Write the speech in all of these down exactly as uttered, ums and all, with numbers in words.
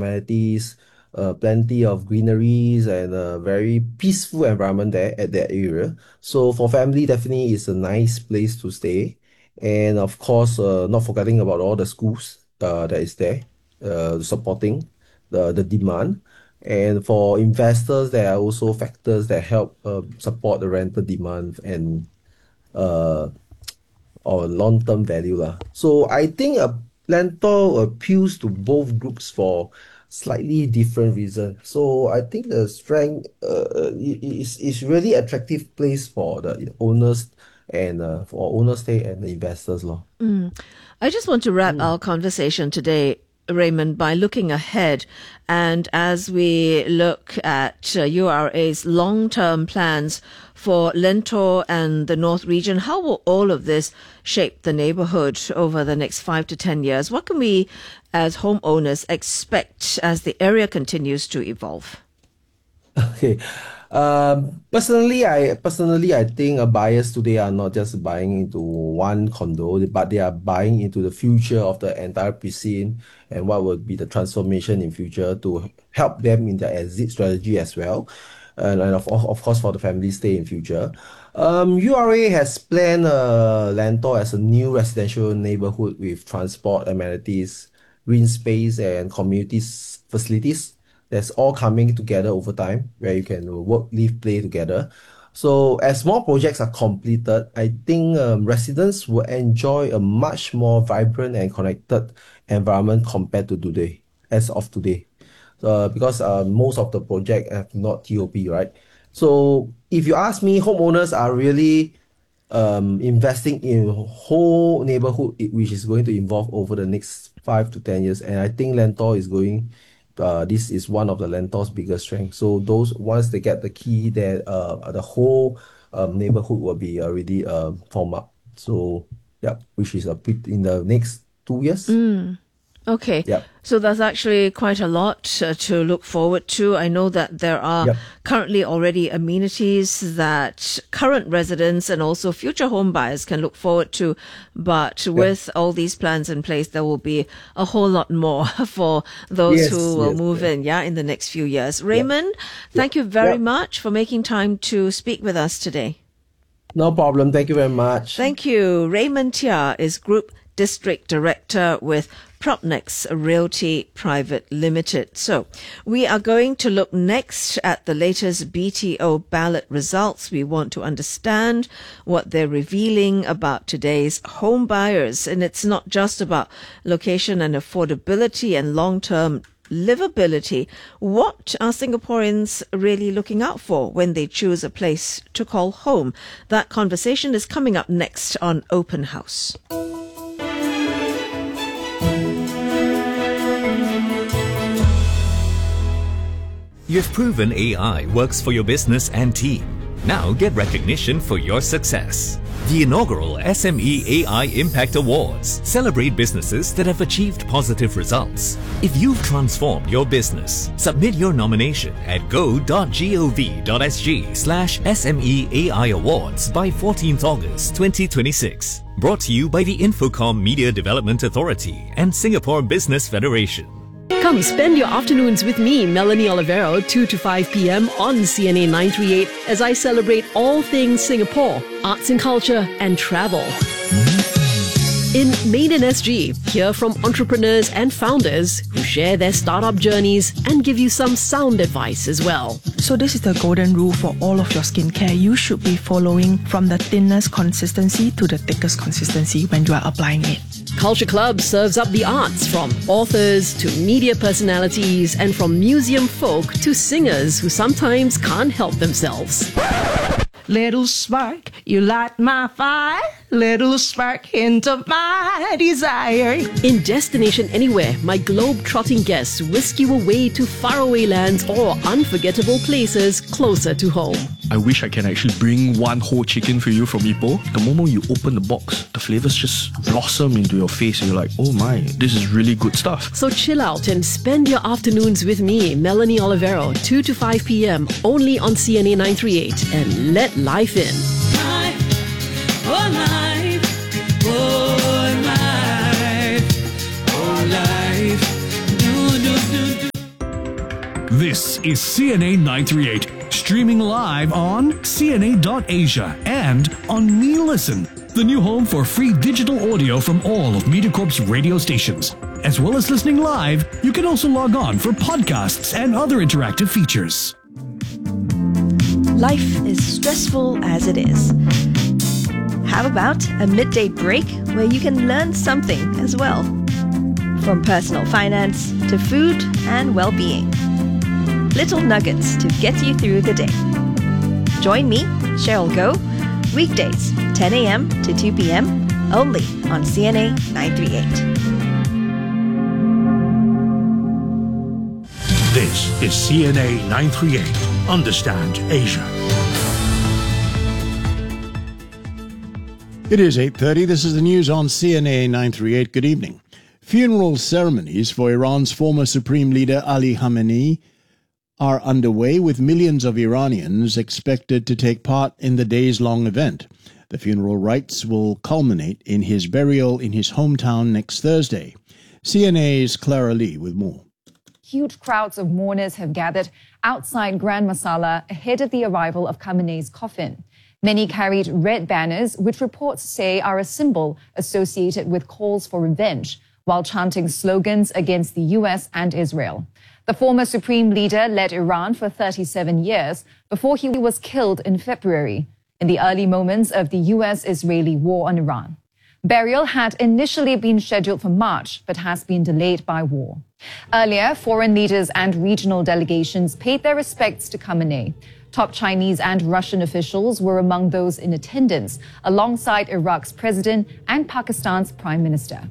amenities, uh, plenty of greeneries, and a very peaceful environment there at that area. So for family, definitely it's a nice place to stay. And of course, uh, not forgetting about all the schools uh, that is there, uh, supporting the, the demand. And for investors, there are also factors that help uh, support the rental demand and uh, or long-term value lah. So I think a Lentor appeals to both groups for slightly different reasons. So I think the strength uh, i- i- is is really attractive place for the owners and uh, for owner stay and the investors lor. I just want to wrap our conversation today, Raymond, by looking ahead. And as we look at uh, U R A's long-term plans for Lentor and the North region, how will all of this shape the neighborhood over the next five to ten years? What can we, as homeowners, expect as the area continues to evolve? Okay. Um, personally, I personally I think uh, buyers today are not just buying into one condo, but they are buying into the future of the entire precinct and what would be the transformation in future to help them in their exit strategy as well, and, and of of course for the family stay in future. Um, U R A has planned uh, Lentor as a new residential neighborhood with transport amenities, green space, and community s- facilities that's all coming together over time where you can work, live, play together. So as more projects are completed, I think um, residents will enjoy a much more vibrant and connected environment compared to today, as of today. Uh, because uh, most of the project have not T O P, right? So if you ask me, homeowners are really um, investing in whole neighborhood, i- which is going to evolve over the next five to ten years. And I think Lentor is going, uh, this is one of the Lentor's biggest strengths. So those once they get the key, that uh, the whole um, neighborhood will be already uh, formed up. So yeah, which is a bit in the next two years. Okay, Yeah, so there's actually quite a lot uh, to look forward to. I know that there are yep, currently already amenities that current residents and also future home buyers can look forward to. But yep. with all these plans in place, there will be a whole lot more for those Yes, who will yes, move yes. in, yeah, in the next few years. Yep, Raymond, yep, thank you very yep. much for making time to speak with us today. No problem. Thank you very much. Thank you. Raymond Tia is Group District Director with Propnex Realty Private Limited. So we are going to look next at the latest B T O ballot results. We want to understand what they're revealing about today's home buyers. And it's not just about location and affordability and long-term livability. What are Singaporeans really looking out for when they choose a place to call home? That conversation is coming up next on Open House. You've proven A I works for your business and team. Now get recognition for your success. The inaugural S M E A I Impact Awards celebrate businesses that have achieved positive results. If you've transformed your business, submit your nomination at go.gov.sg slash SMEAI Awards by fourteenth August twenty twenty-six. Brought to you by the Infocom Media Development Authority and Singapore Business Federation. Come spend your afternoons with me, Melanie Olivero, two to five p.m. on C N A nine thirty-eight as I celebrate all things Singapore, arts and culture, and travel. In Made in S G, hear from entrepreneurs and founders who share their startup journeys and give you some sound advice as well. So this is the golden rule for all of your skincare. You should be following from the thinnest consistency to the thickest consistency when you are applying it. Culture Club serves up the arts, from authors to media personalities and from museum folk to singers who sometimes can't help themselves. Little spark, you light my fire. Little spark, hint of my desire. In Destination Anywhere, my globe-trotting guests whisk you away to faraway lands or unforgettable places closer to home. I wish I can actually bring one whole chicken for you from Ipoh. The moment you open the box, the flavors just blossom into your face and you're like, oh my, this is really good stuff. So chill out and spend your afternoons with me, Melanie Olivero, two to five p.m. only on C N A nine thirty-eight, and let life in. Life, oh life, oh life, oh life, do do do do. This is C N A nine thirty-eight, streaming live on C N A dot Asia and on Me Listen, the new home for free digital audio from all of MediaCorp's radio stations. As well as listening live, you can also log on for podcasts and other interactive features. Life is stressful as it is. How about a midday break where you can learn something as well? From personal finance to food and well-being. Little nuggets to get you through the day. Join me, Cheryl Goh, weekdays, ten a.m. to two p.m. only on C N A nine thirty-eight. This is C N A nine thirty-eight. Understand Asia. It is eight thirty. This is the news on C N A nine thirty-eight. Good evening. Funeral ceremonies for Iran's former Supreme Leader Ali Khamenei are underway, with millions of Iranians expected to take part in the days-long event. The funeral rites will culminate in his burial in his hometown next Thursday. C N A's Clara Lee with more. Huge crowds of mourners have gathered outside Grand Masala ahead of the arrival of Khamenei's coffin. Many carried red banners, which reports say are a symbol associated with calls for revenge, while chanting slogans against the U S and Israel. The former supreme leader led Iran for thirty-seven years before he was killed in February, in the early moments of the U S-Israeli war on Iran. Burial had initially been scheduled for March, but has been delayed by war. Earlier, foreign leaders and regional delegations paid their respects to Khamenei. Top Chinese and Russian officials were among those in attendance, alongside Iraq's president and Pakistan's prime minister.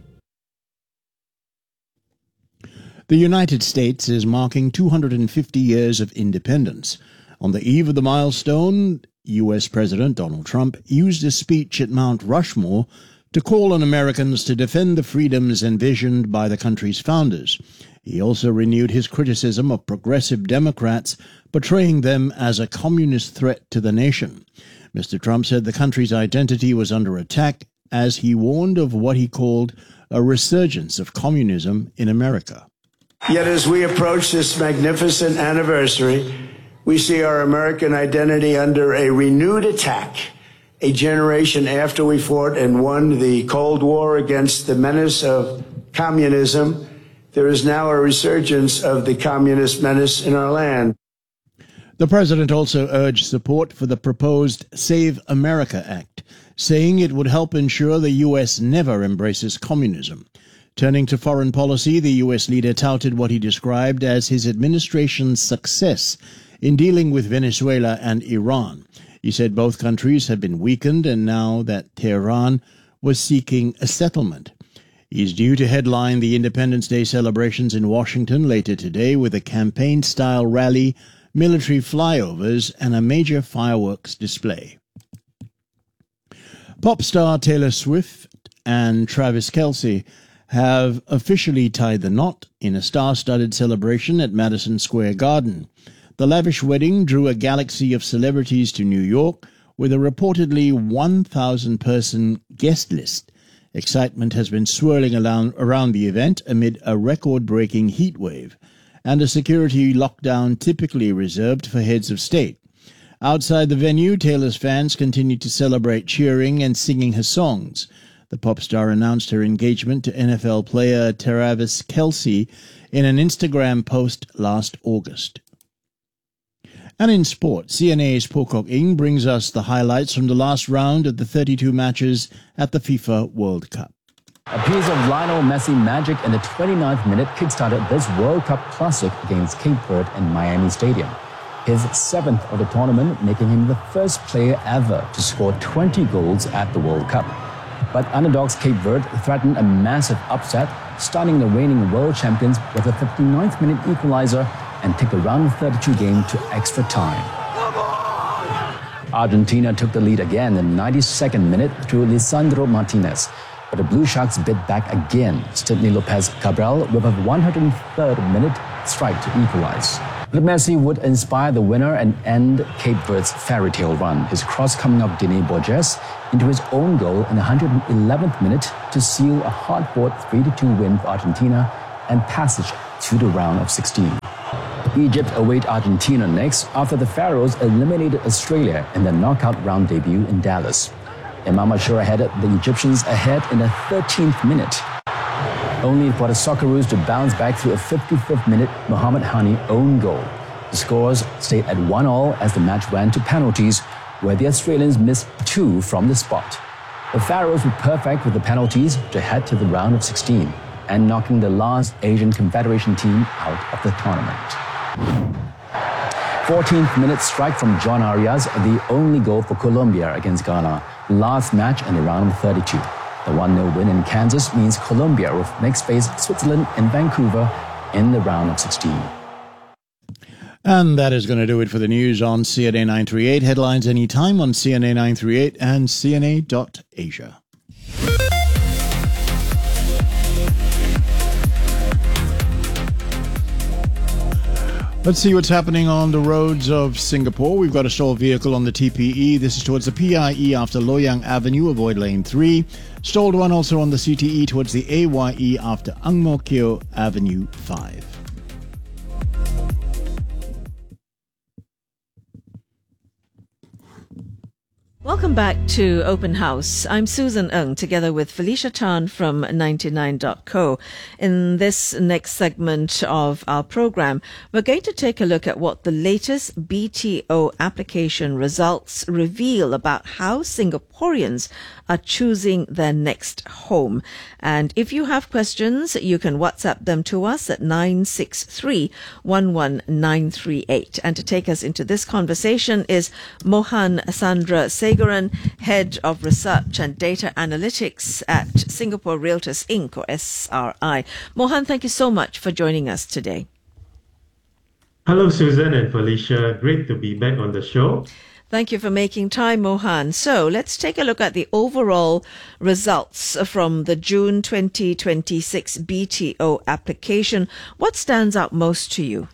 The United States is marking two hundred fifty years of independence. On the eve of the milestone, U S President Donald Trump used a speech at Mount Rushmore to call on Americans to defend the freedoms envisioned by the country's founders. He also renewed his criticism of progressive Democrats, portraying them as a communist threat to the nation. Mister Trump said the country's identity was under attack, as he warned of what he called a resurgence of communism in America. Yet as we approach this magnificent anniversary, we see our American identity under a renewed attack. A generation after we fought and won the Cold War against the menace of communism, there is now a resurgence of the communist menace in our land. The president also urged support for the proposed Save America Act, saying it would help ensure the U S never embraces communism. Turning to foreign policy, the U S leader touted what he described as his administration's success in dealing with Venezuela and Iran. He said both countries have been weakened, and now that Tehran was seeking a settlement. He's due to headline the Independence Day celebrations in Washington later today with a campaign-style rally, military flyovers, and a major fireworks display. Pop star Taylor Swift and Travis Kelce have officially tied the knot in a star-studded celebration at Madison Square Garden. The lavish wedding drew a galaxy of celebrities to New York with a reportedly one thousand person guest list. Excitement has been swirling around, around the event amid a record-breaking heat wave and a security lockdown typically reserved for heads of state. Outside the venue, Taylor's fans continued to celebrate, cheering and singing her songs. The pop star announced her engagement to N F L player Travis Kelce in an Instagram post last August. And in sport, C N A's Pocock Ing brings us the highlights from the last round of the thirty-two matches at the FIFA World Cup. A piece of Lionel Messi magic in the twenty-ninth minute kickstarted this World Cup classic against Cape Verde in Miami Stadium. His seventh of the tournament, making him the first player ever to score twenty goals at the World Cup. But underdogs Cape Verde threatened a massive upset, stunning the reigning world champions with a fifty-ninth minute equalizer and take the round of thirty-two game to extra time. Argentina took the lead again in the ninety-second minute through Lisandro Martinez, but the Blue Sharks bit back again. Sidney Lopez Cabral with a one hundred third minute strike to equalize. But Messi would inspire the winner and end Cape Verde's fairy tale run, his cross coming off Diné Borges into his own goal in the one hundred eleventh minute to seal a hard-fought three to two win for Argentina and passage to the round of sixteen. Egypt await Argentina next after the Pharaohs eliminated Australia in their knockout round debut in Dallas. Imam Ashura headed the Egyptians ahead in the thirteenth minute, only for the Socceroos to bounce back through a fifty-fifth minute Mohamed Hani own goal. The scores stayed at one all as the match went to penalties, where the Australians missed two from the spot. The Pharaohs were perfect with the penalties to head to the round of sixteen and knocking the last Asian Confederation team out of the tournament. fourteenth minute strike from John Arias, the only goal for Colombia against Ghana, last match in the round of thirty-two. The one nil win in Kansas means Colombia will next face Switzerland in Vancouver in the round of sixteen. And that is going to do it for the news on C N A nine thirty-eight. Headlines anytime on C N A nine thirty-eight and C N A dot Asia. Let's see what's happening on the roads of Singapore. We've got a stalled vehicle on the T P E. This is towards the P I E after Loyang Avenue. Avoid lane three. Stalled one also on the C T E towards the A Y E after Ang Mo Kio Avenue five. Welcome back to Open House. I'm Susan Ng, together with Felicia Tan from ninety-nine dot co. In this next segment of our program, we're going to take a look at what the latest B T O application results reveal about how Singaporeans are choosing their next home. And if you have questions, you can WhatsApp them to us at nine six three, one one nine three eight. And to take us into this conversation is Mohan Sandra Seguran, Head of Research and Data Analytics at Singapore Realtors Incorporated, or S R I. Mohan, thank you so much for joining us today. Hello, Susan and Felicia. Great to be back on the show. Thank you for making time, Mohan. So let's take a look at the overall results from the June twenty twenty-six B T O application. What stands out most to you?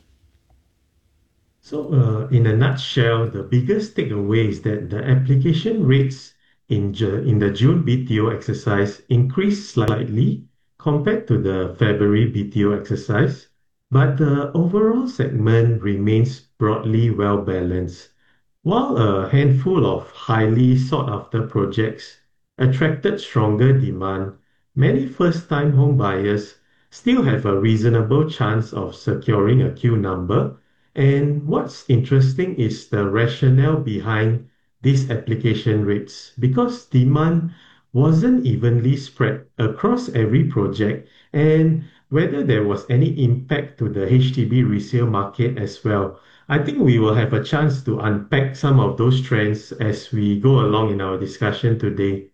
So, uh, in a nutshell, the biggest takeaway is that the application rates in, Ju- in the June B T O exercise increased slightly compared to the February B T O exercise, but the overall segment remains broadly well balanced. While a handful of highly sought-after projects attracted stronger demand, many first-time home buyers still have a reasonable chance of securing a queue number. And what's interesting is the rationale behind these application rates, because demand wasn't evenly spread across every project, and whether there was any impact to the H D B resale market as well. I think we will have a chance to unpack some of those trends as we go along in our discussion today.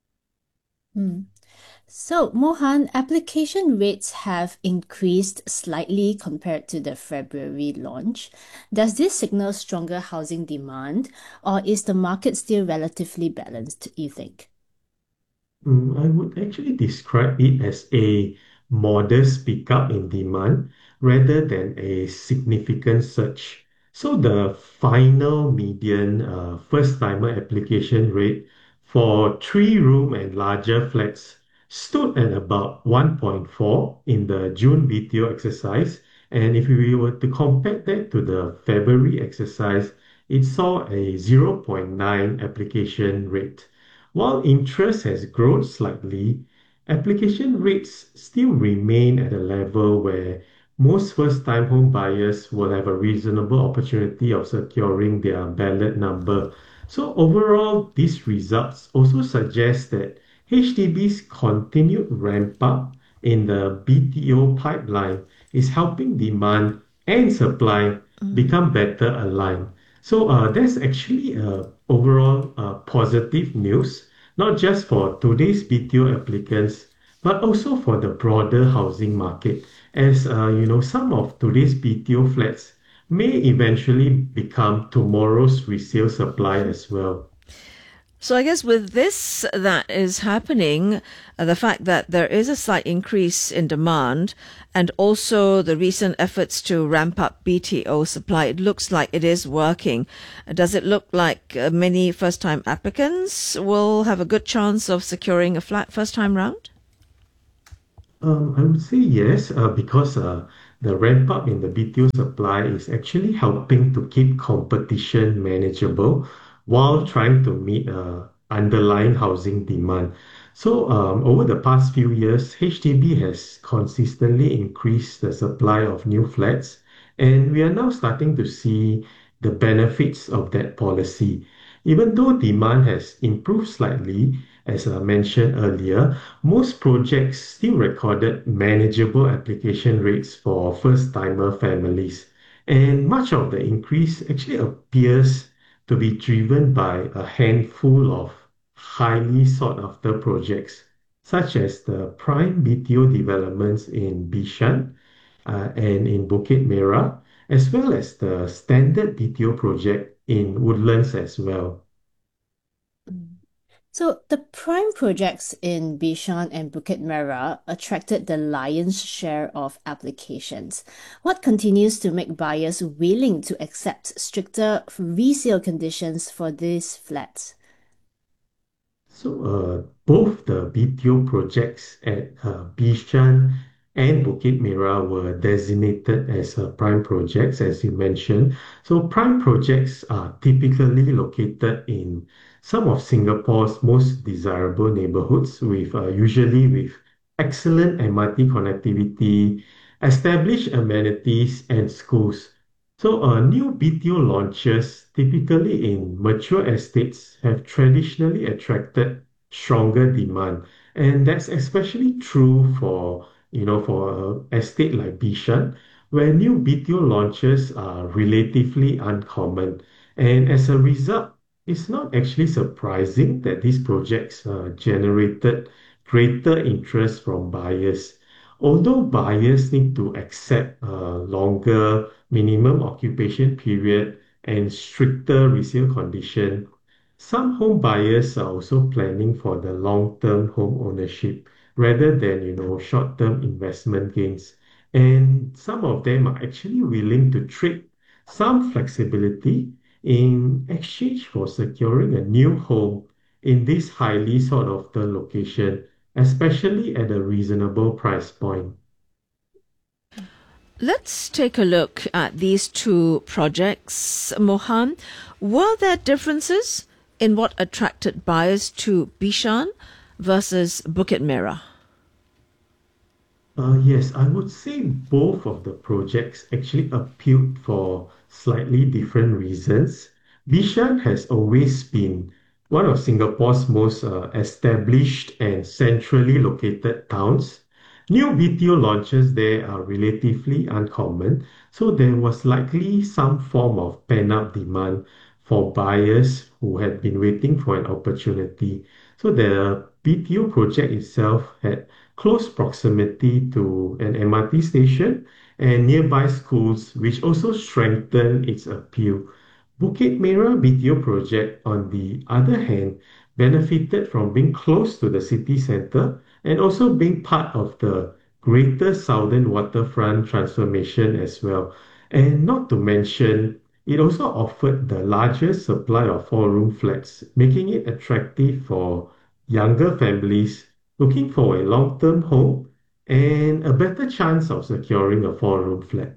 Hmm. So, Mohan, application rates have increased slightly compared to the February launch. Does this signal stronger housing demand, or is the market still relatively balanced, you think? Mm, I would actually describe it as a modest pickup in demand rather than a significant surge. So the final median uh, first-timer application rate for three-room and larger flats stood at about one point four in the June B T O exercise. And if we were to compare that to the February exercise, it saw a zero point nine application rate. While interest has grown slightly, application rates still remain at a level where most first-time home buyers will have a reasonable opportunity of securing their ballot number. So overall, these results also suggest that H D B's continued ramp up in the B T O pipeline is helping demand and supply mm. become better aligned. So uh, that's actually uh, overall uh, positive news, not just for today's B T O applicants, but also for the broader housing market, as uh, you know, some of today's B T O flats may eventually become tomorrow's resale supply as well. So I guess with this that is happening, uh, the fact that there is a slight increase in demand and also the recent efforts to ramp up B T O supply, it looks like it is working. Does it look like uh, many first-time applicants will have a good chance of securing a flat first time round? Um, I would say yes, uh, because uh, the ramp up in the B T O supply is actually helping to keep competition manageable while trying to meet uh, underlying housing demand. So, um, over the past few years, H D B has consistently increased the supply of new flats, and we are now starting to see the benefits of that policy. Even though demand has improved slightly, as I mentioned earlier, most projects still recorded manageable application rates for first-timer families. And much of the increase actually appears to be driven by a handful of highly sought-after projects, such as the prime B T O developments in Bishan uh, and in Bukit Merah, as well as the standard B T O project in Woodlands as well. So the prime projects in Bishan and Bukit Merah attracted the lion's share of applications. What continues to make buyers willing to accept stricter resale conditions for these flats? So uh, both the B T O projects at uh, Bishan and Bukit Merah were designated as uh, prime projects, as you mentioned. So prime projects are typically located in some of Singapore's most desirable neighborhoods, with uh, usually with excellent M R T connectivity, established amenities, and schools. So, uh, new B T O launches, typically in mature estates, have traditionally attracted stronger demand, and that's especially true for you know for a estate like Bishan, where new B T O launches are relatively uncommon, and as a result, it's not actually surprising that these projects uh, generated greater interest from buyers. Although buyers need to accept a longer minimum occupation period and stricter resale condition, some home buyers are also planning for the long-term home ownership rather than, you know, short-term investment gains. And some of them are actually willing to trade some flexibility in exchange for securing a new home in this highly sought after location, especially at a reasonable price point. Let's take a look at these two projects, Mohan. Were there differences in what attracted buyers to Bishan versus Bukit Merah? Uh, yes, I would say both of the projects actually appealed for slightly different reasons. Bishan has always been one of Singapore's most uh, established and centrally located towns. New B T O launches there are relatively uncommon, so there was likely some form of pent-up demand for buyers who had been waiting for an opportunity. So the B T O project itself had close proximity to an M R T station and nearby schools, which also strengthened its appeal. Bukit Merah B T O project, on the other hand, benefited from being close to the city centre and also being part of the Greater Southern Waterfront transformation as well. And not to mention, it also offered the largest supply of four-room flats, making it attractive for younger families looking for a long-term home and a better chance of securing a four-room flat.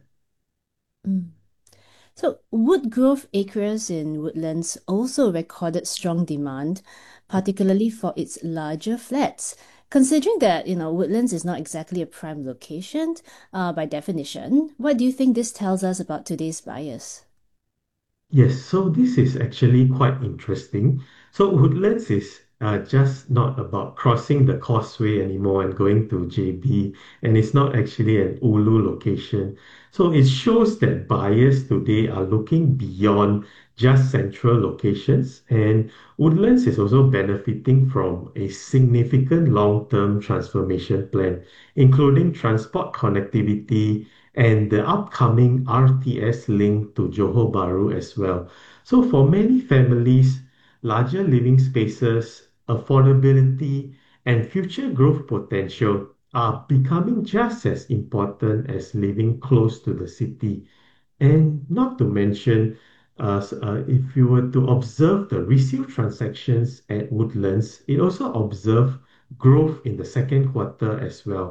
Mm. So, Woodgrove Acres in Woodlands also recorded strong demand, particularly for its larger flats. Considering that, you know, Woodlands is not exactly a prime location, uh, by definition, what do you think this tells us about today's buyers? Yes, so this is actually quite interesting. So Woodlands is uh, just not about crossing the causeway anymore and going to J B, and it's not actually an Ulu location. So it shows that buyers today are looking beyond just central locations, and Woodlands is also benefiting from a significant long-term transformation plan, including transport connectivity and the upcoming R T S link to Johor Bahru as well. So for many families, larger living spaces, affordability, and future growth potential are becoming just as important as living close to the city. And not to mention, uh, s- uh, if you were to observe the resale transactions at Woodlands, it also observed growth in the second quarter as well.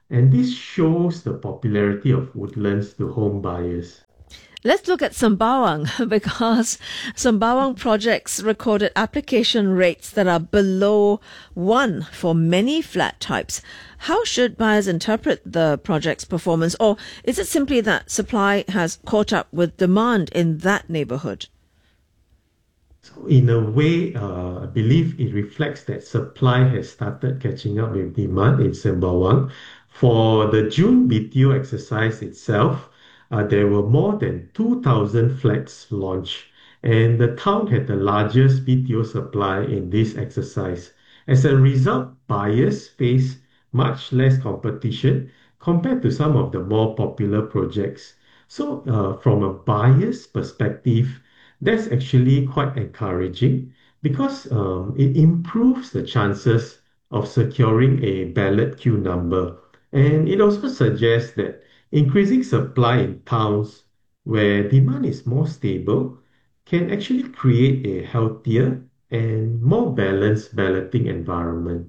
And this shows the popularity of woodlands to home buyers. Let's look at Sembawang because Sembawang projects recorded application rates that are below one for many flat types. How should buyers interpret the project's performance, or is it simply that supply has caught up with demand in that neighborhood? So in a way, uh, I believe it reflects that supply has started catching up with demand in Sembawang. For the June B T O exercise itself, uh, there were more than two thousand flats launched, and the town had the largest B T O supply in this exercise. As a result, buyers face much less competition compared to some of the more popular projects. So, uh, from a buyer's perspective, that's actually quite encouraging because um, it improves the chances of securing a ballot queue number. And it also suggests that increasing supply in towns where demand is more stable can actually create a healthier and more balanced balloting environment.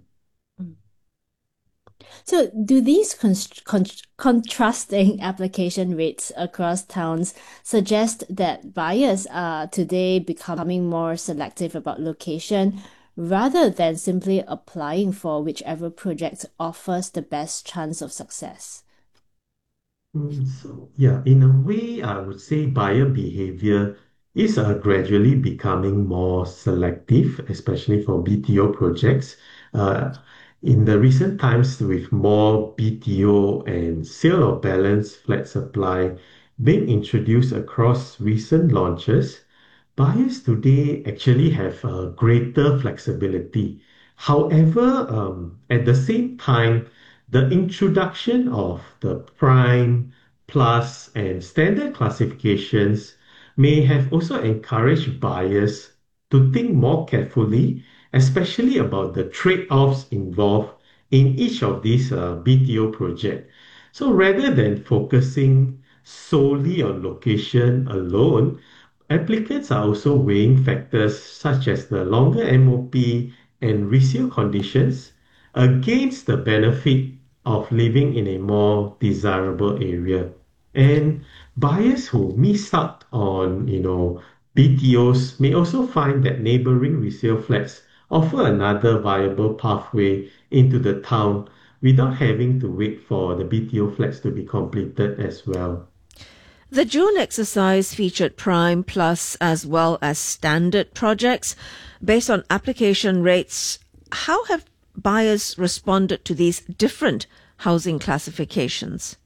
So, do these const- con- contrasting application rates across towns suggest that buyers are today becoming more selective about location rather than simply applying for whichever project offers the best chance of success? Mm, So, yeah, in a way, I would say buyer behavior is uh, gradually becoming more selective, especially for B T O projects. Uh, in the recent times, with more B T O and sale of balance flat supply being introduced across recent launches, buyers today actually have uh, greater flexibility. However, um, at the same time, the introduction of the prime, plus, and standard classifications may have also encouraged buyers to think more carefully, especially about the trade-offs involved in each of these uh, B T O projects. So rather than focusing solely on location alone, applicants are also weighing factors such as the longer M O P and resale conditions against the benefit of living in a more desirable area. And buyers who miss out on, you know, B T Os may also find that neighboring resale flats offer another viable pathway into the town without having to wait for the B T O flats to be completed as well. The June exercise featured Prime Plus as well as standard projects. Based on application rates, how have buyers responded to these different housing classifications?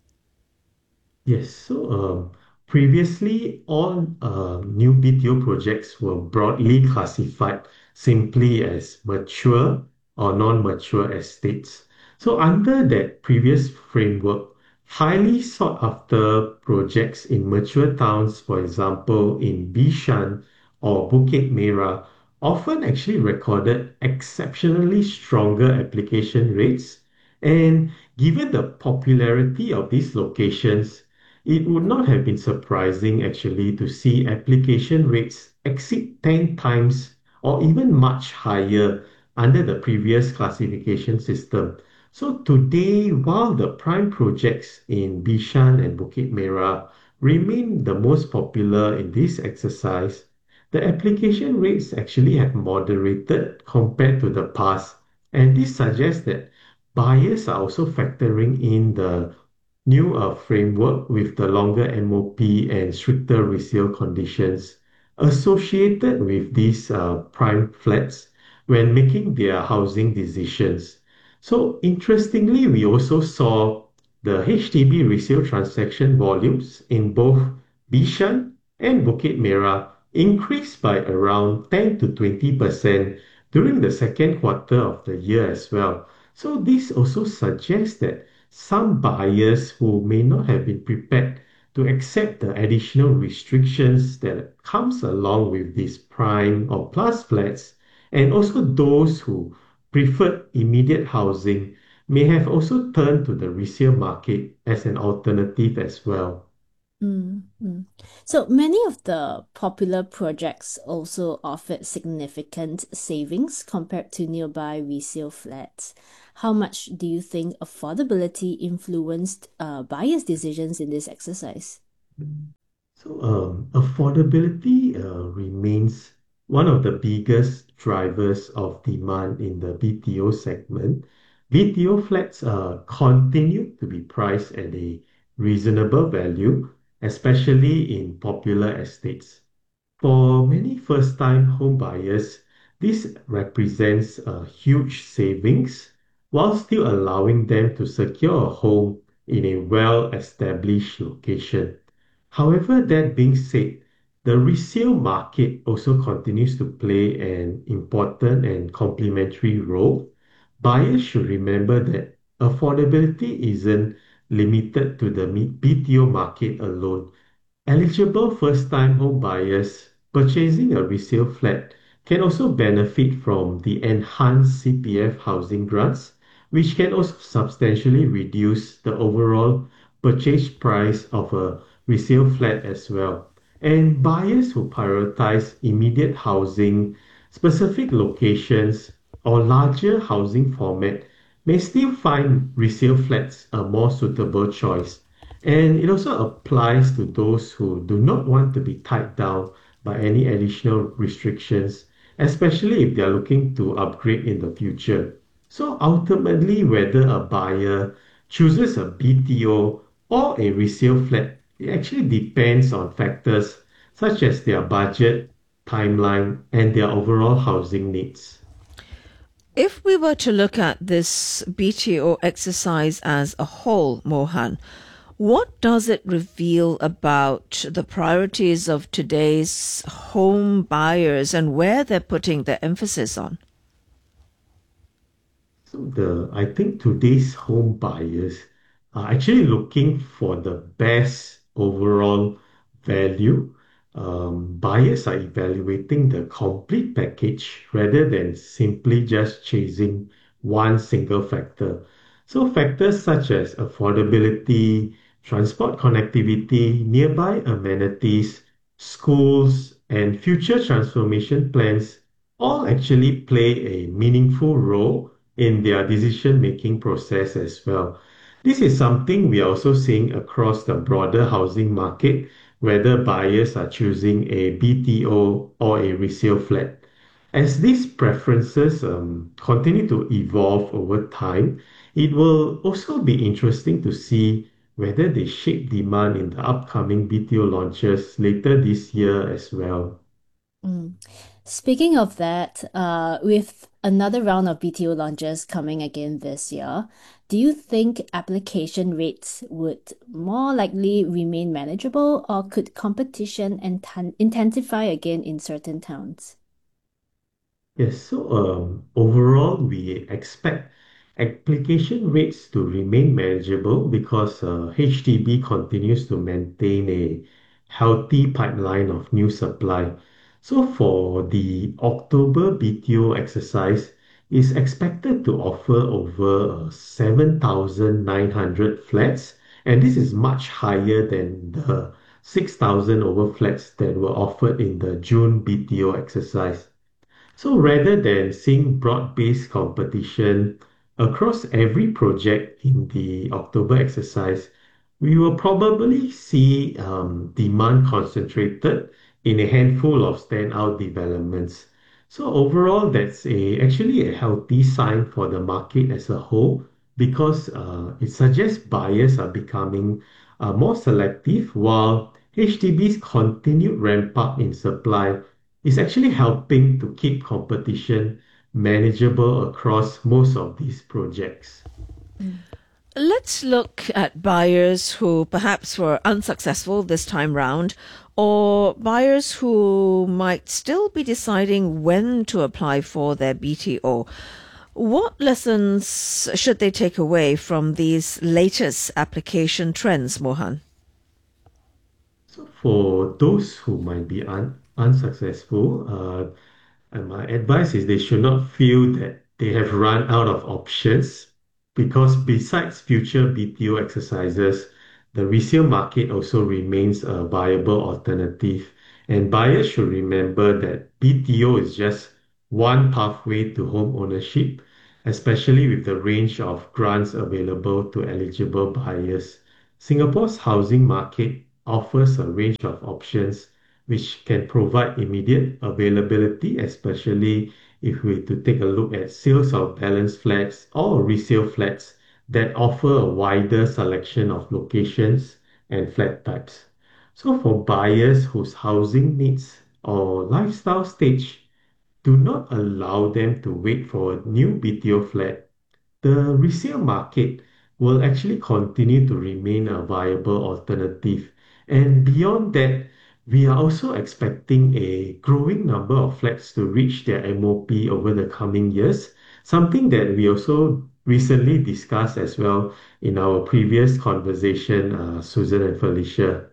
Yes, so um, previously all uh, new B T O projects were broadly classified simply as mature or non-mature estates. So under that previous framework, highly sought after projects in mature towns, for example, in Bishan or Bukit Merah, often actually recorded exceptionally stronger application rates. And given the popularity of these locations, it would not have been surprising actually to see application rates exceed ten times or even much higher under the previous classification system. So today, while the prime projects in Bishan and Bukit Merah remain the most popular in this exercise, the application rates actually have moderated compared to the past. And this suggests that buyers are also factoring in the new uh, framework with the longer M O P and stricter resale conditions associated with these uh, prime flats when making their housing decisions. So interestingly, we also saw the H D B resale transaction volumes in both Bishan and Bukit Merah increase by around ten to twenty percent during the second quarter of the year as well. So this also suggests that some buyers who may not have been prepared to accept the additional restrictions that comes along with these prime or plus flats, and also those who preferred immediate housing may have also turned to the resale market as an alternative as well. Mm, mm. So many of the popular projects also offered significant savings compared to nearby resale flats. How much do you think affordability influenced uh, buyers' decisions in this exercise? So, um, affordability uh, remains one of the biggest drivers of demand in the B T O segment. B T O flats uh, continue to be priced at a reasonable value, especially in popular estates. For many first-time home buyers, this represents a huge savings while still allowing them to secure a home in a well-established location. However, that being said, the resale market also continues to play an important and complementary role. Buyers should remember that affordability isn't limited to the B T O market alone. Eligible first-time home buyers purchasing a resale flat can also benefit from the enhanced C P F housing grants, which can also substantially reduce the overall purchase price of a resale flat as well. And buyers who prioritize immediate housing, specific locations, or larger housing format may still find resale flats a more suitable choice. And it also applies to those who do not want to be tied down by any additional restrictions, especially if they are looking to upgrade in the future. So ultimately, whether a buyer chooses a B T O or a resale flat, it actually depends on factors such as their budget, timeline, and their overall housing needs. If we were to look at this B T O exercise as a whole, Mohan, what does it reveal about the priorities of today's home buyers and where they're putting their emphasis on? So the I think today's home buyers are actually looking for the best overall value. Um, buyers are evaluating the complete package rather than simply just chasing one single factor. So factors such as affordability, transport connectivity, nearby amenities, schools, and future transformation plans all actually play a meaningful role in their decision-making process as well. This is something we are also seeing across the broader housing market, whether buyers are choosing a B T O or a resale flat. As these preferences um, continue to evolve over time, it will also be interesting to see whether they shape demand in the upcoming B T O launches later this year as well. Mm. Speaking of that, uh, with another round of B T O launches coming again this year, do you think application rates would more likely remain manageable, or could competition inten- intensify again in certain towns? Yes, so um, overall, we expect application rates to remain manageable because uh, H D B continues to maintain a healthy pipeline of new supply. So for the October B T O exercise, is expected to offer over uh, seven thousand nine hundred flats, and this is much higher than the six thousand over flats that were offered in the June B T O exercise. So rather than seeing broad-based competition across every project in the October exercise, we will probably see um, demand concentrated in a handful of standout developments. So overall, that's a actually a healthy sign for the market as a whole because uh, it suggests buyers are becoming uh, more selective while H D B's continued ramp up in supply is actually helping to keep competition manageable across most of these projects. Let's look at buyers who perhaps were unsuccessful this time round, or buyers who might still be deciding when to apply for their B T O. What lessons should they take away from these latest application trends, Mohan? So for those who might be un- unsuccessful, uh, and my advice is they should not feel that they have run out of options because besides future B T O exercises, the resale market also remains a viable alternative. And buyers should remember that B T O is just one pathway to home ownership, especially with the range of grants available to eligible buyers. Singapore's housing market offers a range of options which can provide immediate availability, especially if we to take a look at sales of balance flats or resale flats that offer a wider selection of locations and flat types. So for buyers whose housing needs or lifestyle stage do not allow them to wait for a new B T O flat, the resale market will actually continue to remain a viable alternative. And beyond that, we are also expecting a growing number of flats to reach their M O P over the coming years, something that we also recently discussed as well in our previous conversation, uh, Susan and Felicia.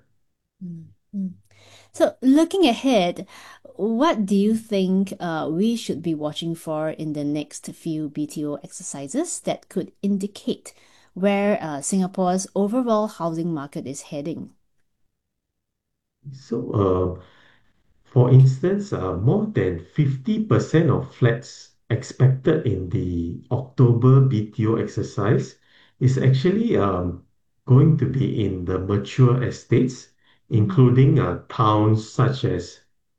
So, looking ahead, what do you think uh, we should be watching for in the next few B T O exercises that could indicate where uh, Singapore's overall housing market is heading? So, uh, for instance, uh, more than fifty percent of flats expected in the October B T O exercise is actually um, going to be in the mature estates, including uh, towns such as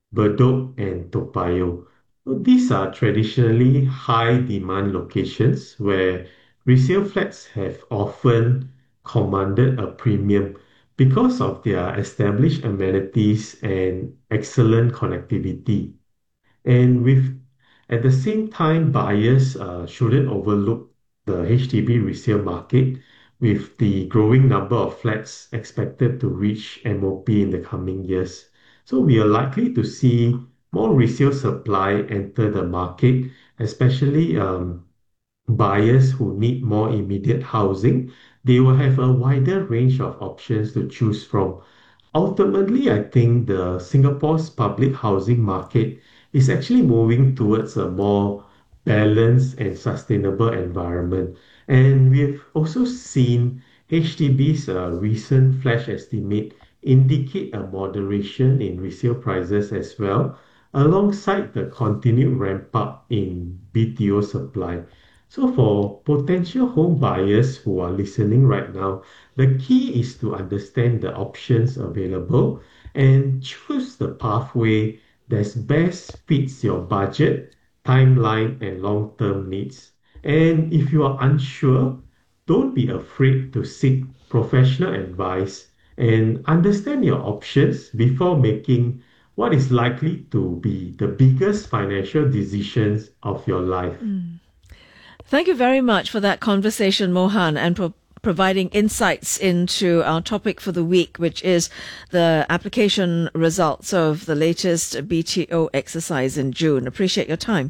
Bedok and Toa Payoh. These are traditionally high demand locations where resale flats have often commanded a premium because of their established amenities and excellent connectivity. And with at the same time, buyers uh, shouldn't overlook the H D B resale market with the growing number of flats expected to reach M O P in the coming years. So we are likely to see more resale supply enter the market, especially um, buyers who need more immediate housing. They will have a wider range of options to choose from. Ultimately, I think the Singapore's public housing market is actually moving towards a more balanced and sustainable environment. And we've also seen H D B's uh, recent flash estimate indicate a moderation in resale prices as well, alongside the continued ramp up in B T O supply. So for potential home buyers who are listening right now, the key is to understand the options available and choose the pathway that best fits your budget, timeline, and long-term needs. And if you are unsure, don't be afraid to seek professional advice and understand your options before making what is likely to be the biggest financial decisions of your life. Mm. Thank you very much for that conversation, Mohan, and for providing insights into our topic for the week, which is the application results of the latest B T O exercise in June. Appreciate your time.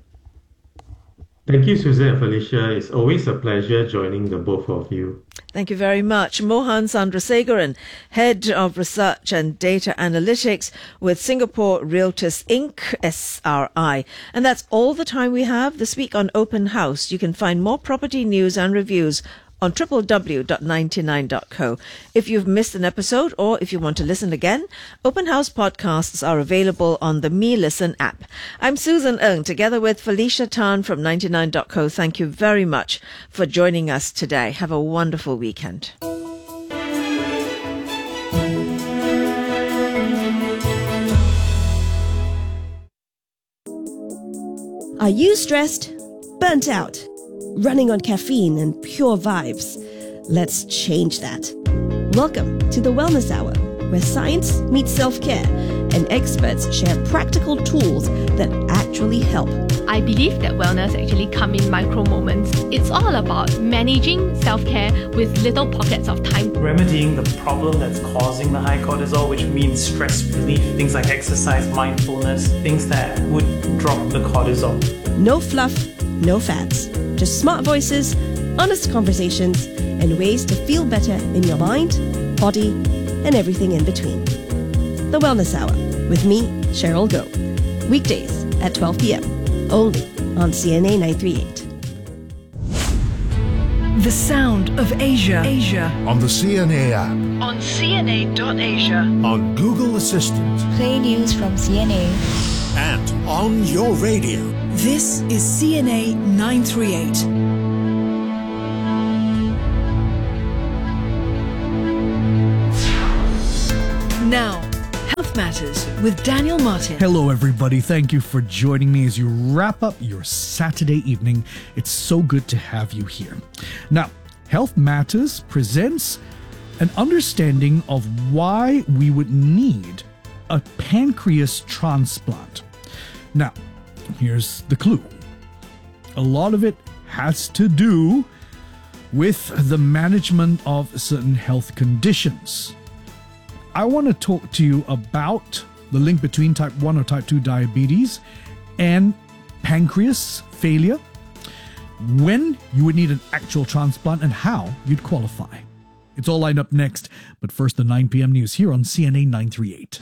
Thank you, Susan and Felicia. It's always a pleasure joining the both of you. Thank you very much. Mohan Chandrasekaran, Head of Research and Data Analytics with Singapore Realtors Incorporated, S R I. And that's all the time we have this week on Open House. You can find more property news and reviews on w w w dot ninety-nine dot co. If you've missed an episode or if you want to listen again, Open House podcasts are available on the Me Listen app. I'm Susan Ng, together with Felicia Tan from ninety-nine dot co. Thank you very much for joining us today. Have a wonderful weekend. Are you stressed? Burnt out? Running on caffeine and pure vibes? Let's change that. Welcome to the Wellness Hour, where science meets self-care and experts share practical tools that actually help. I believe that wellness actually comes in micro moments. It's all about managing self-care with little pockets of time. Remedying the problem that's causing the high cortisol, which means stress relief, things like exercise, mindfulness, things that would drop the cortisol. No fluff, no fads. Just smart voices, honest conversations, and ways to feel better in your mind, body, and everything in between. The Wellness Hour with me, Cheryl Goh. Weekdays at twelve p.m. only on C N A nine thirty-eight. The sound of Asia. Asia. On the C N A app. on C N A dot Asia. On Google Assistant. Play news from C N A. And on your radio. This is C N A nine thirty-eight. Now, Health Matters with Daniel Martin. Hello, everybody. Thank you for joining me as you wrap up your Saturday evening. It's so good to have you here. Now, Health Matters presents an understanding of why we would need a pancreas transplant. Now, here's the clue. A lot of it has to do with the management of certain health conditions. I want to talk to you about the link between type one or type two diabetes and pancreas failure, when you would need an actual transplant, and how you'd qualify. It's all lined up next, but first the nine p.m. news here on C N A nine thirty-eight.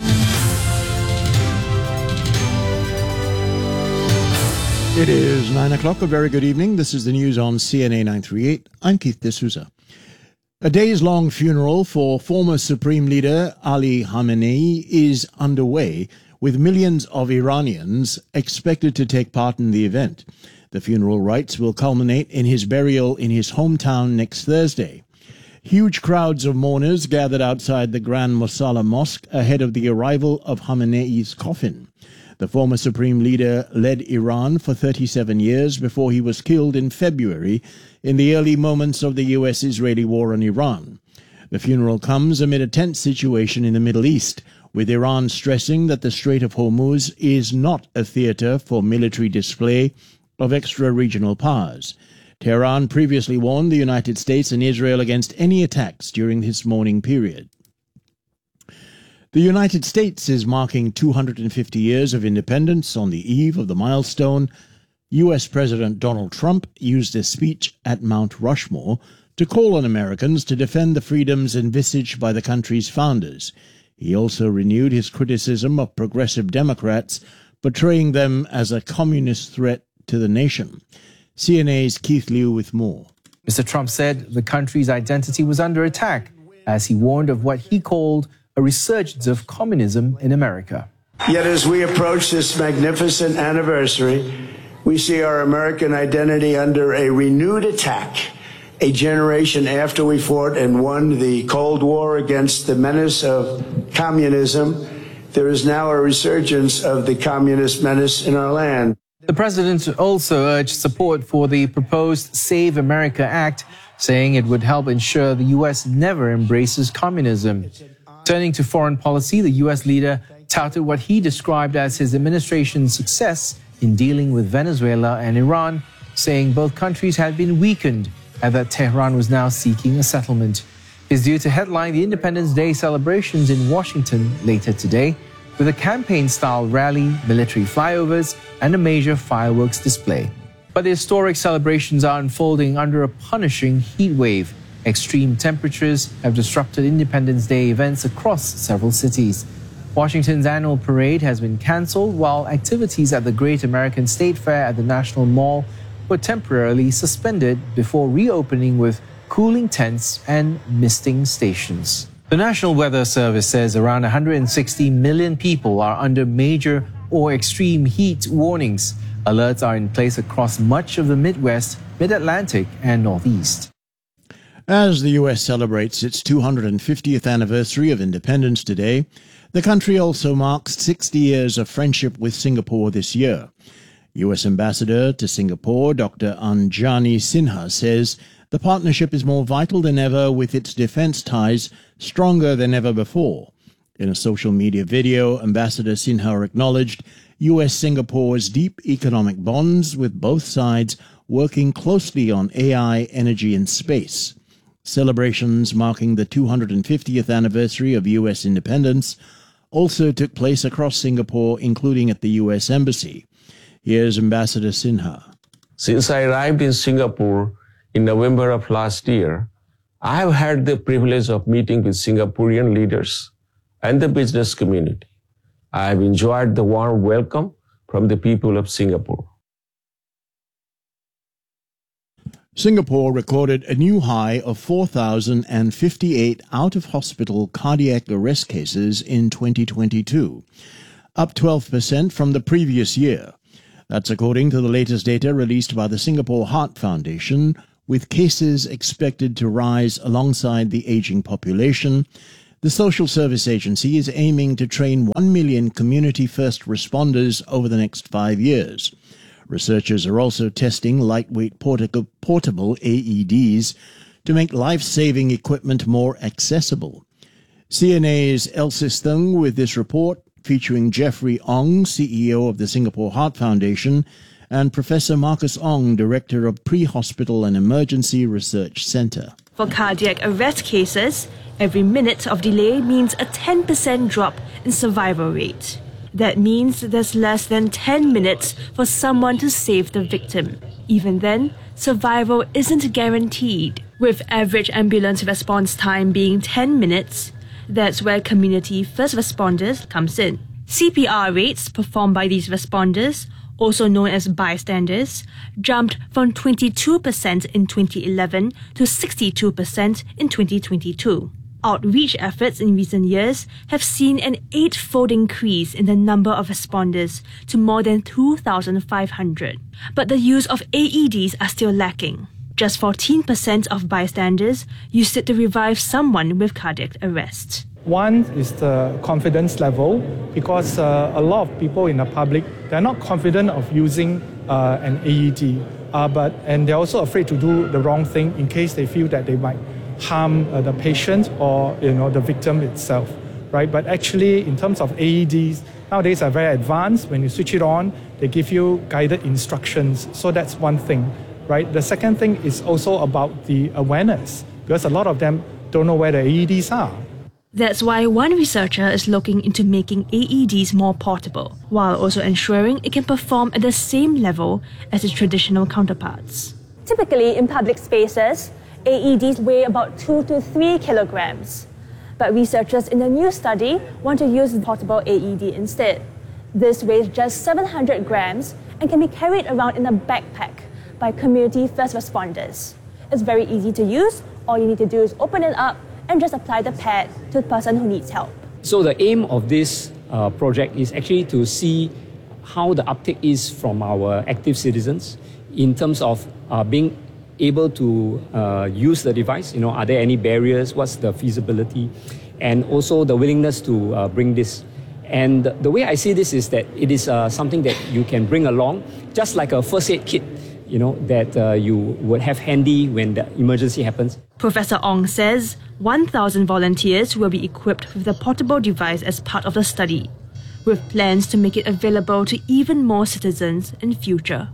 It is nine o'clock. A very good evening. This is the news on C N A nine thirty-eight. I'm Keith D'Souza. A days-long funeral for former Supreme Leader Ali Khamenei is underway, with millions of Iranians expected to take part in the event. The funeral rites will culminate in his burial in his hometown next Thursday. Huge crowds of mourners gathered outside the Grand Mosalla Mosque ahead of the arrival of Khamenei's coffin. The former Supreme Leader led Iran for thirty-seven years before he was killed in February in the early moments of the U S-Israeli war on Iran. The funeral comes amid a tense situation in the Middle East, with Iran stressing that the Strait of Hormuz is not a theater for military display of extra-regional powers. Tehran previously warned the United States and Israel against any attacks during this mourning period. The United States is marking two hundred fifty years of independence. On the eve of the milestone, U S President Donald Trump used a speech at Mount Rushmore to call on Americans to defend the freedoms envisaged by the country's founders. He also renewed his criticism of progressive Democrats, portraying them as a communist threat to the nation. C N A's Keith Liu with more. Mister Trump said the country's identity was under attack as he warned of what he called a resurgence of communism in America. Yet as we approach this magnificent anniversary, we see our American identity under a renewed attack. A generation after we fought and won the Cold War against the menace of communism, there is now a resurgence of the communist menace in our land. The president also urged support for the proposed Save America Act, saying it would help ensure the U S never embraces communism. Turning to foreign policy, the U S leader touted what he described as his administration's success in dealing with Venezuela and Iran, saying both countries had been weakened and that Tehran was now seeking a settlement. He's due to headline the Independence Day celebrations in Washington later today, with a campaign-style rally, military flyovers, and a major fireworks display. But the historic celebrations are unfolding under a punishing heat wave. Extreme temperatures have disrupted Independence Day events across several cities. Washington's annual parade has been cancelled, while activities at the Great American State Fair at the National Mall were temporarily suspended before reopening with cooling tents and misting stations. The National Weather Service says around one hundred sixty million people are under major or extreme heat warnings. Alerts are in place across much of the Midwest, Mid-Atlantic, and Northeast. As the U S celebrates its two hundred fiftieth anniversary of independence today, the country also marks sixty years of friendship with Singapore this year. U S Ambassador to Singapore, Doctor Anjani Sinha, says the partnership is more vital than ever, with its defense ties stronger than ever before. In a social media video, Ambassador Sinha acknowledged U S-Singapore's deep economic bonds, with both sides working closely on A I, energy and space. Celebrations marking the two hundred fiftieth anniversary of U S independence also took place across Singapore, including at the U S Embassy. Here's Ambassador Sinha. Since I arrived in Singapore in November of last year, I have had the privilege of meeting with Singaporean leaders and the business community. I have enjoyed the warm welcome from the people of Singapore. Singapore recorded a new high of four thousand fifty-eight out-of-hospital cardiac arrest cases in twenty twenty-two, up twelve percent from the previous year. That's according to the latest data released by the Singapore Heart Foundation, with cases expected to rise alongside the aging population. The Social Service Agency is aiming to train one million community first responders over the next five years. Researchers are also testing lightweight portable, portable A E Ds to make life-saving equipment more accessible. C N A's Elsis Thung with this report, featuring Jeffrey Ong, C E O of the Singapore Heart Foundation, and Professor Marcus Ong, Director of Pre-Hospital and Emergency Research Centre. For cardiac arrest cases, every minute of delay means a ten percent drop in survival rate. That means there's less than ten minutes for someone to save the victim. Even then, survival isn't guaranteed. With average ambulance response time being ten minutes, that's where community first responders comes in. C P R rates performed by these responders, also known as bystanders, jumped from twenty-two percent in twenty eleven to sixty-two percent in twenty twenty-two. Outreach efforts in recent years have seen an eight-fold increase in the number of responders to more than two thousand five hundred. But the use of A E Ds are still lacking. Just fourteen percent of bystanders used it to revive someone with cardiac arrest. One is the confidence level, because uh, a lot of people in the public, they're not confident of using uh, an A E D, uh, but and they're also afraid to do the wrong thing in case they feel that they might harm uh, the patient or you know the victim itself, right? But actually, in terms of A E Ds, nowadays are very advanced. When you switch it on, they give you guided instructions. So that's one thing, right? The second thing is also about the awareness, because a lot of them don't know where the A E Ds are. That's why one researcher is looking into making A E Ds more portable, while also ensuring it can perform at the same level as its traditional counterparts. Typically, in public spaces, A E Ds weigh about two to three kilograms. But researchers in a new study want to use portable A E D instead. This weighs just seven hundred grams and can be carried around in a backpack by community first responders. It's very easy to use. All you need to do is open it up and just apply the pad to the person who needs help. So the aim of this uh, project is actually to see how the uptake is from our active citizens in terms of uh, being able to uh, use the device. You know, are there any barriers? What's the feasibility? And also the willingness to uh, bring this. And the way I see this is that it is uh, something that you can bring along, just like a first aid kit, you know, that uh, you would have handy when the emergency happens. Professor Ong says one thousand volunteers will be equipped with the portable device as part of the study, with plans to make it available to even more citizens in future.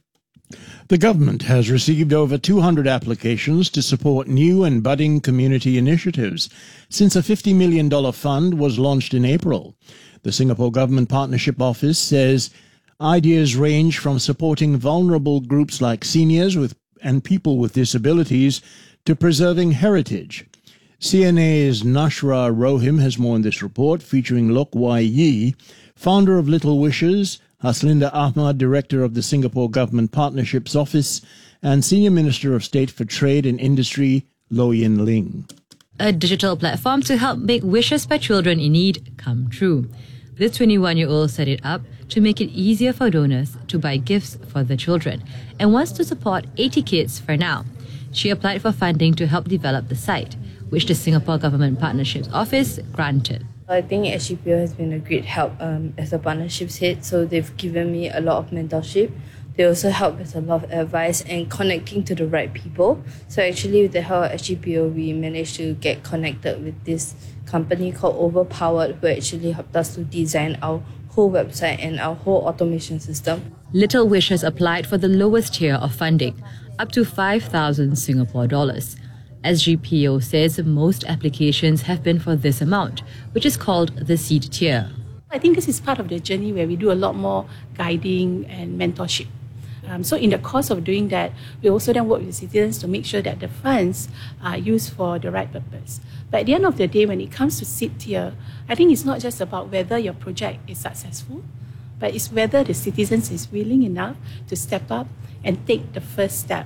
The government has received over two hundred applications to support new and budding community initiatives since a fifty million dollars fund was launched in April. The Singapore Government Partnership Office says ideas range from supporting vulnerable groups like seniors with and people with disabilities to preserving heritage. C N A's Nashra Rohim has more in this report, featuring Lok Wai Yi, founder of Little Wishes, Haslinda Ahmad, Director of the Singapore Government Partnerships Office, and Senior Minister of State for Trade and Industry, Loh Yin Ling. A digital platform to help make wishes by children in need come true. The twenty-one-year-old set it up to make it easier for donors to buy gifts for the children and wants to support eighty kids for now. She applied for funding to help develop the site, which the Singapore Government Partnerships Office granted. I think S G P O has been a great help um, as a partnerships head, so they've given me a lot of mentorship. They also help with a lot of advice and connecting to the right people. So actually with the help of S G P O, we managed to get connected with this company called Overpowered, who actually helped us to design our whole website and our whole automation system. Little Wishes applied for the lowest tier of funding, up to five thousand Singapore dollars. S G P O says most applications have been for this amount, which is called the seed tier. I think this is part of the journey where we do a lot more guiding and mentorship. Um, so in the course of doing that, we also then work with citizens to make sure that the funds are used for the right purpose. But at the end of the day, when it comes to seed tier, I think it's not just about whether your project is successful, but it's whether the citizens is willing enough to step up and take the first step.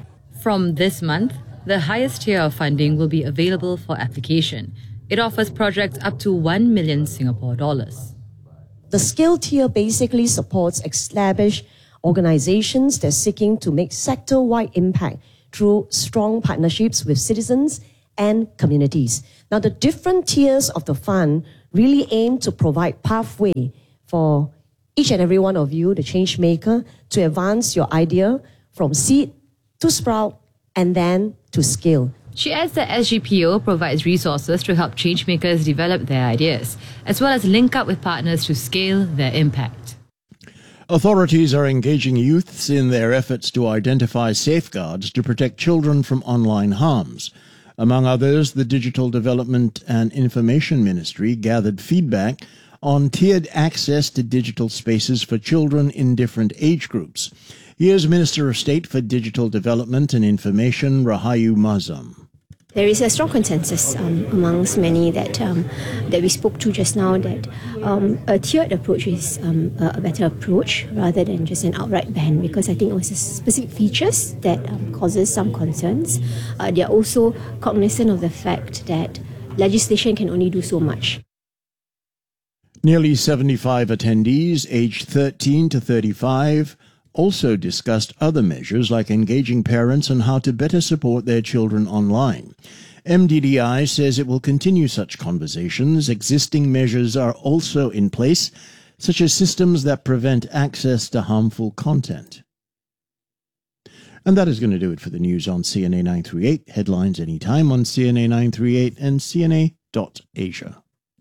From this month, the highest tier of funding will be available for application. It offers projects up to one million Singapore dollars. The scale tier basically supports established organizations that are seeking to make sector-wide impact through strong partnerships with citizens and communities. Now, the different tiers of the fund really aim to provide pathway for each and every one of you, the change maker, to advance your idea from seed to sprout and then to scale. She adds that S G P O provides resources to help changemakers develop their ideas, as well as link up with partners to scale their impact. Authorities are engaging youths in their efforts to identify safeguards to protect children from online harms. Among others, the Digital Development and Information Ministry gathered feedback on tiered access to digital spaces for children in different age groups. Here's Minister of State for Digital Development and Information, Rahayu Mazam. There is a strong consensus um, amongst many that um, that we spoke to just now that um, a tiered approach is um, a, a better approach rather than just an outright ban, because I think it was specific features that um, causes some concerns. Uh, they are also cognizant of the fact that legislation can only do so much. Nearly seventy-five attendees aged thirteen to thirty-five also discussed other measures like engaging parents on how to better support their children online. M D D I says it will continue such conversations. Existing measures are also in place, such as systems that prevent access to harmful content. And that is going to do it for the news on C N A nine thirty-eight. Headlines anytime on C N A nine thirty-eight and C N A dot Asia.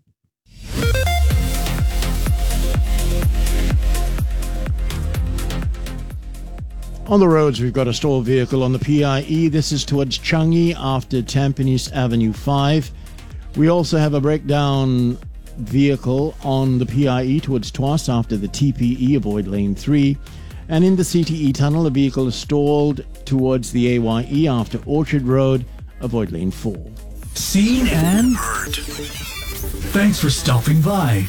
On the roads, we've got a stalled vehicle on the P I E. This is towards Changi after Tampines Avenue five. We also have a breakdown vehicle on the P I E towards Tuas after the T P E, avoid lane three. And in the C T E tunnel, a vehicle is stalled towards the A Y E after Orchard Road, avoid lane four. Seen and heard. Thanks for stopping by.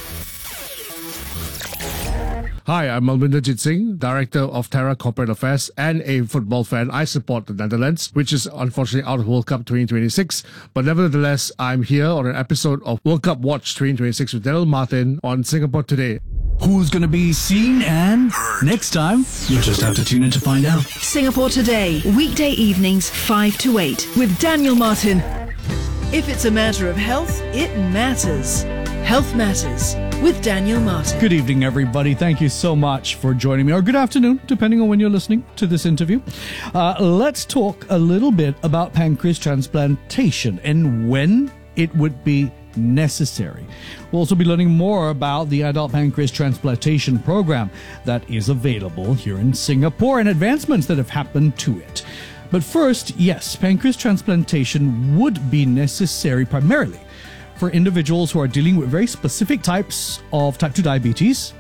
Hi, I'm Malvinder Jit Singh, Director of Terra Corporate Affairs and a football fan. I support the Netherlands, which is unfortunately out of World Cup twenty twenty-six. But nevertheless, I'm here on an episode of World Cup Watch twenty twenty-six with Daryl Martin on Singapore Today. Who's going to be seen and heard? Next time, you'll just have to tune in to find out. Singapore Today, weekday evenings five to eight with Daniel Martin. If it's a matter of health, it matters. Health Matters with Daniel Martin. Good evening, everybody. Thank you so much for joining me, or good afternoon, depending on when you're listening to this interview. Uh, let's talk a little bit about pancreas transplantation and when it would be necessary. We'll also be learning more about the adult pancreas transplantation program that is available here in Singapore and advancements that have happened to it. But first, yes, pancreas transplantation would be necessary primarily for individuals who are dealing with very specific types of type two diabetes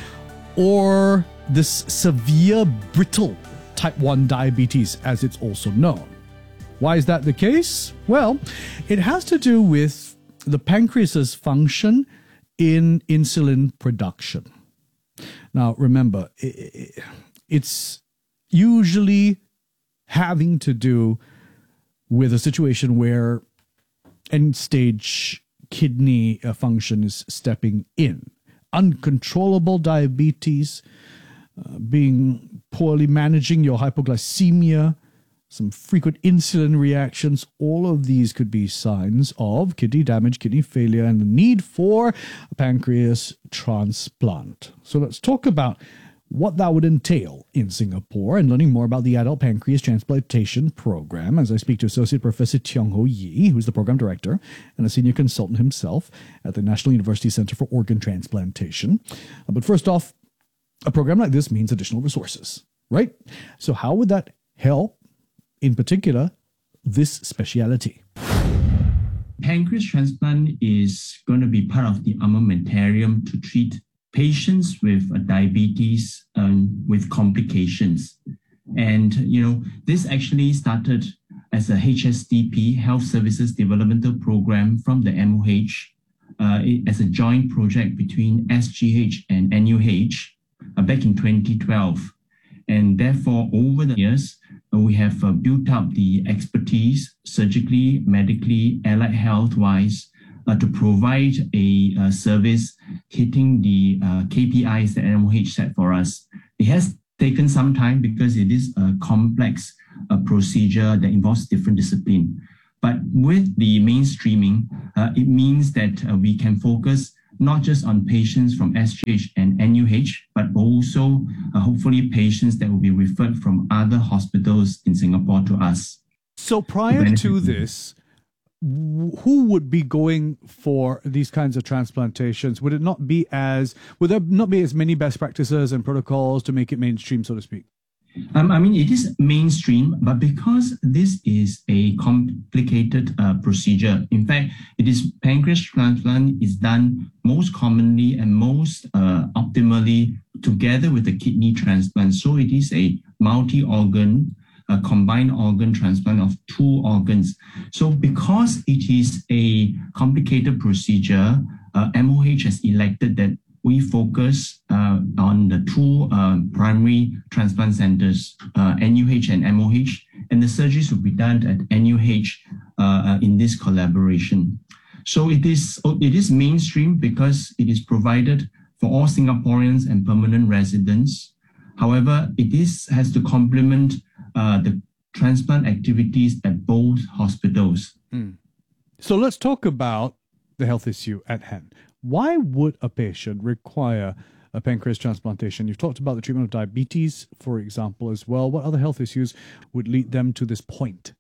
or this severe brittle type one diabetes, as it's also known. Why is that the case? Well, it has to do with the pancreas's function in insulin production. Now, remember, it's usually having to do with a situation where end-stage kidney function is stepping in. Uncontrollable diabetes, uh, being poorly managing your hypoglycemia, some frequent insulin reactions, all of these could be signs of kidney damage, kidney failure, and the need for a pancreas transplant. So let's talk about what that would entail in Singapore and learning more about the adult pancreas transplantation program as I speak to Associate Professor Tiong Ho Yi, who's the program director and a senior consultant himself at the National University Center for Organ Transplantation. But first off, a program like this means additional resources, right? So how would that help, in particular, this speciality? Pancreas transplant is going to be part of the armamentarium to treat patients with uh, diabetes um, with complications. And, you know, this actually started as a H S D P, Health Services Developmental Program from the M O H uh, as a joint project between S G H and N U H uh, back in twenty twelve. And therefore, over the years, uh, we have uh, built up the expertise surgically, medically, allied health-wise uh, to provide a uh, service hitting the uh, K P Is that M O H set for us. It has taken some time because it is a complex uh, procedure that involves different discipline. But with the mainstreaming, uh, it means that uh, we can focus not just on patients from S G H and N U H, but also uh, hopefully patients that will be referred from other hospitals in Singapore to us. So prior to this, who would be going for these kinds of transplantations? Would it not be as, would there not be as many best practices and protocols to make it mainstream, so to speak? Um, I mean, it is mainstream, but because this is a complicated uh, procedure, in fact, it is pancreas transplant is done most commonly and most uh, optimally together with the kidney transplant. So it is a multi-organ, a combined organ transplant of two organs. So because it is a complicated procedure, uh, M O H has elected that we focus uh, on the two uh, primary transplant centers, uh, N U H and M O H, and the surgeries will be done at N U H uh, in this collaboration. So it is, it is mainstream because it is provided for all Singaporeans and permanent residents. However, it is has to complement uh, the transplant activities at both hospitals. Mm. So let's talk about the health issue at hand. Why would a patient require a pancreas transplantation? You've talked about the treatment of diabetes, for example, as well. What other health issues would lead them to this point?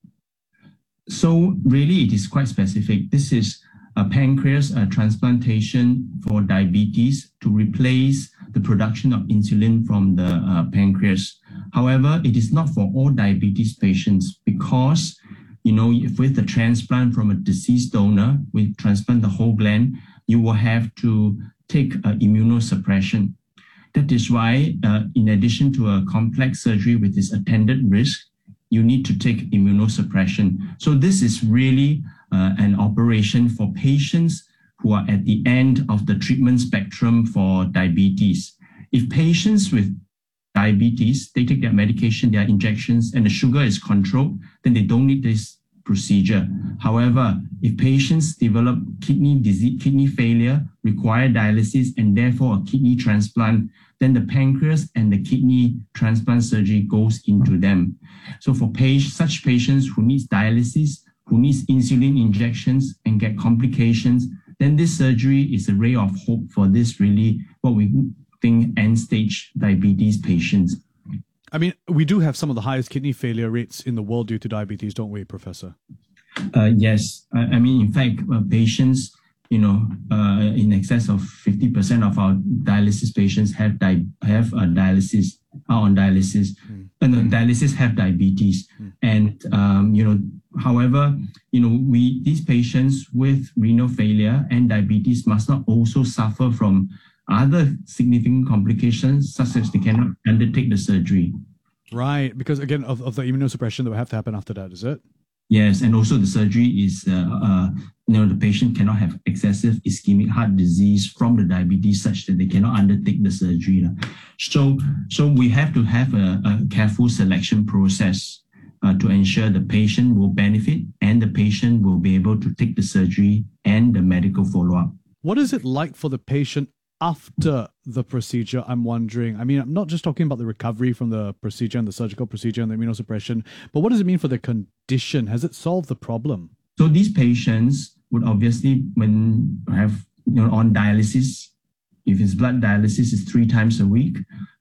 So really, it is quite specific. This is a pancreas uh, transplantation for diabetes to replace the production of insulin from the uh, pancreas. However, it is not for all diabetes patients because, you know, if with the transplant from a deceased donor, we transplant the whole gland, you will have to take uh, immunosuppression. That is why, uh, in addition to a complex surgery with its attendant risk, you need to take immunosuppression. So this is really uh, an operation for patients who are at the end of the treatment spectrum for diabetes. If patients with diabetes, they take their medication, their injections, and the sugar is controlled, then they don't need this procedure. However, if patients develop kidney disease, kidney failure, require dialysis, and therefore a kidney transplant, then the pancreas and the kidney transplant surgery goes into them. So for page, such patients who need dialysis, who needs insulin injections and get complications, then this surgery is a ray of hope for this really what we think end-stage diabetes patients. I mean, we do have some of the highest kidney failure rates in the world due to diabetes, don't we, Professor? Uh, yes. I, I mean, in fact, uh, patients, you know, uh, in excess of fifty percent of our dialysis patients have di- have uh, dialysis, are on dialysis, mm. and uh, dialysis have diabetes. Mm. And, um, you know, however, you know, we these patients with renal failure and diabetes must not also suffer from other significant complications, such as they cannot undertake the surgery. Right, because again, of, of the immunosuppression that will have to happen after that, is it? Yes, and also the surgery is, uh, uh, you know, the patient cannot have excessive ischemic heart disease from the diabetes such that they cannot undertake the surgery. So, so we have to have a, a careful selection process uh, to ensure the patient will benefit and the patient will be able to take the surgery and the medical follow-up. What is it like for the patient after the procedure, I'm wondering? I mean, I'm not just talking about the recovery from the procedure and the surgical procedure and the immunosuppression, but what does it mean for the condition? Has it solved the problem? So these patients would obviously, when have, you know, on dialysis, if it's blood dialysis, is three times a week,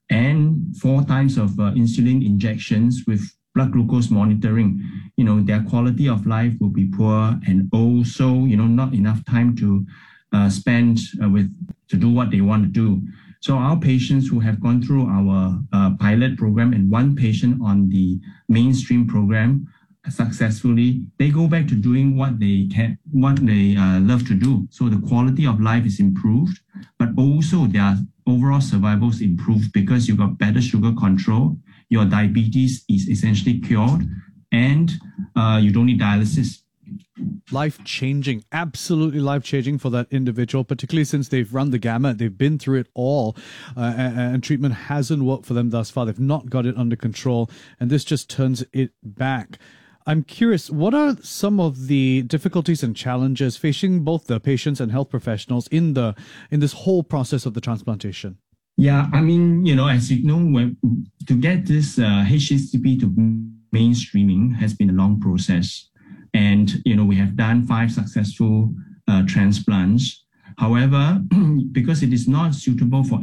and four times of uh, insulin injections with blood glucose monitoring, you know, their quality of life will be poor, and also, you know, not enough time to uh, spend uh, with to do what they want to do. So our patients who have gone through our uh, pilot program and one patient on the mainstream program successfully, they go back to doing what they can, what they uh, love to do. So the quality of life is improved, but also their overall survival is improved because you got better sugar control, your diabetes is essentially cured, and uh, you don't need dialysis. life-changing, absolutely life-changing for that individual, particularly since they've run the gamut, they've been through it all, uh, and, and treatment hasn't worked for them thus far. They've not got it under control, and this just turns it back. I'm curious, what are some of the difficulties and challenges facing both the patients and health professionals in the in this whole process of the transplantation? Yeah, I mean, you know, as you know, when, to get this uh, H C C P to mainstreaming has been a long process. And, you know, we have done five successful uh, transplants. However, because it is not suitable for